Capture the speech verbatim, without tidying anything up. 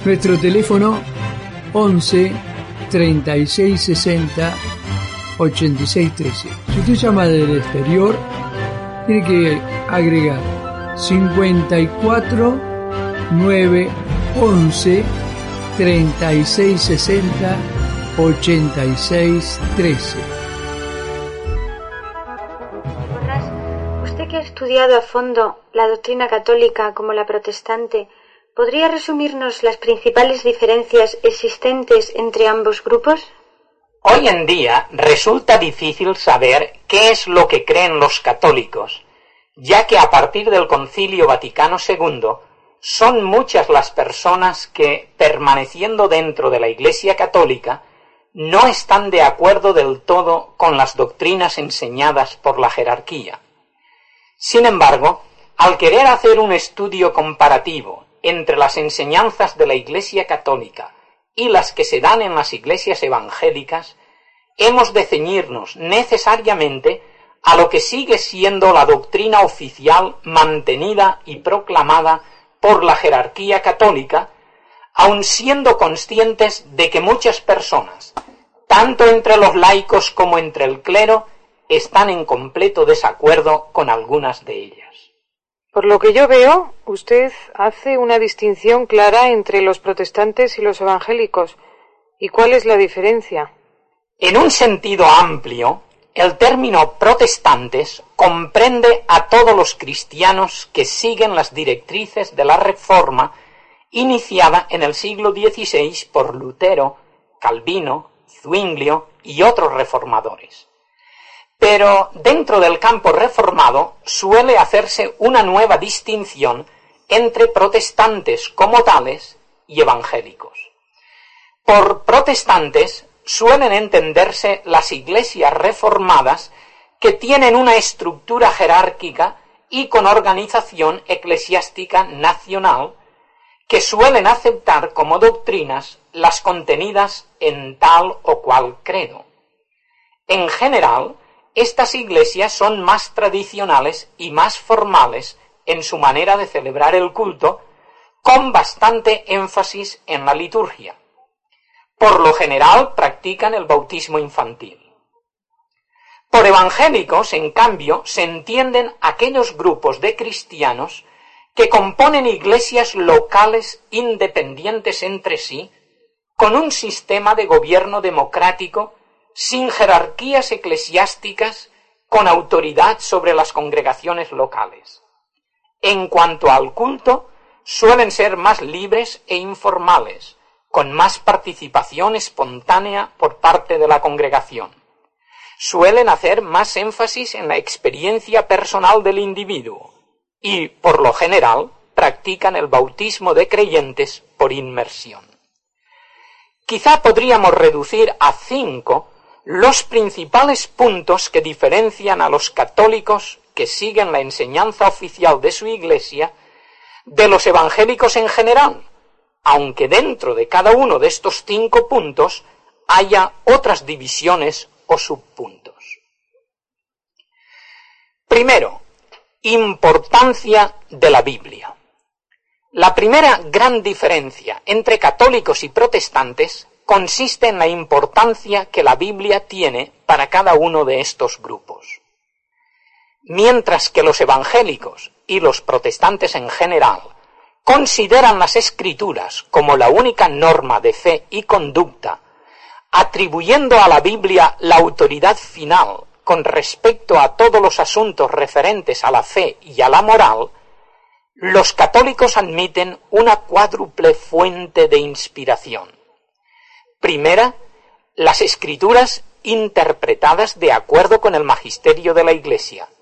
Nuestro teléfono once treinta y seis sesenta ochenta y seis trece. Si usted llama del exterior, tiene que agregar cincuenta y cuatro nueve once treinta y seis sesenta ochenta y seis trece. Usted que ha estudiado a fondo la doctrina católica como la protestante, ¿podría resumirnos las principales diferencias existentes entre ambos grupos? Hoy en día resulta difícil saber qué es lo que creen los católicos, ya que a partir del Concilio Vaticano segundo son muchas las personas que, permaneciendo dentro de la Iglesia Católica, no están de acuerdo del todo con las doctrinas enseñadas por la jerarquía. Sin embargo, al querer hacer un estudio comparativo entre las enseñanzas de la Iglesia Católica y las que se dan en las iglesias evangélicas, hemos de ceñirnos necesariamente a lo que sigue siendo la doctrina oficial mantenida y proclamada por la jerarquía católica, aun siendo conscientes de que muchas personas, tanto entre los laicos como entre el clero, están en completo desacuerdo con algunas de ellas. Por lo que yo veo, usted hace una distinción clara entre los protestantes y los evangélicos. ¿Y cuál es la diferencia? En un sentido amplio, el término protestantes comprende a todos los cristianos que siguen las directrices de la Reforma iniciada en el siglo dieciséis por Lutero, Calvino, Zwinglio y otros reformadores. Pero dentro del campo reformado suele hacerse una nueva distinción entre protestantes como tales y evangélicos. Por protestantes suelen entenderse las iglesias reformadas que tienen una estructura jerárquica y con organización eclesiástica nacional, que suelen aceptar como doctrinas las contenidas en tal o cual credo. En general, estas iglesias son más tradicionales y más formales en su manera de celebrar el culto, con bastante énfasis en la liturgia. Por lo general practican el bautismo infantil. Por evangélicos, en cambio, se entienden aquellos grupos de cristianos que componen iglesias locales independientes entre sí, con un sistema de gobierno democrático, sin jerarquías eclesiásticas, con autoridad sobre las congregaciones locales. En cuanto al culto, suelen ser más libres e informales, con más participación espontánea por parte de la congregación. Suelen hacer más énfasis en la experiencia personal del individuo y, por lo general, practican el bautismo de creyentes por inmersión. Quizá podríamos reducir a cinco los principales puntos que diferencian a los católicos que siguen la enseñanza oficial de su iglesia de los evangélicos en general, aunque dentro de cada uno de estos cinco puntos haya otras divisiones o subpuntos. Primero, importancia de la Biblia. La primera gran diferencia entre católicos y protestantes consiste en la importancia que la Biblia tiene para cada uno de estos grupos. Mientras que los evangélicos y los protestantes en general consideran las Escrituras como la única norma de fe y conducta, atribuyendo a la Biblia la autoridad final con respecto a todos los asuntos referentes a la fe y a la moral, los católicos admiten una cuádruple fuente de inspiración. Primera, las Escrituras interpretadas de acuerdo con el magisterio de la Iglesia.